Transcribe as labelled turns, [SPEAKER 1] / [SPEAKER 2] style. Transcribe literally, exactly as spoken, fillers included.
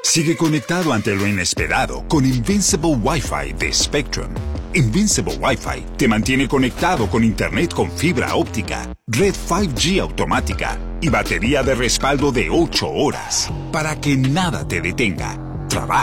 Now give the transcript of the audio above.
[SPEAKER 1] Sigue conectado ante lo inesperado con Invincible Wi-Fi de Spectrum. Invincible Wi-Fi te mantiene conectado con Internet con fibra óptica, red cinco G automática y batería de respaldo de ocho horas para que nada te detenga. Trabaja